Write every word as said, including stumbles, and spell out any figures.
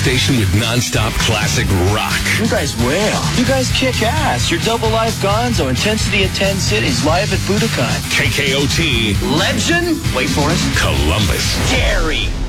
station with nonstop classic rock. You guys wail. You guys kick ass. You're Double Life Gonzo, Intensity at ten Cities, live at Budokan. K K O T. Legend? Wait for it. Columbus. Gary.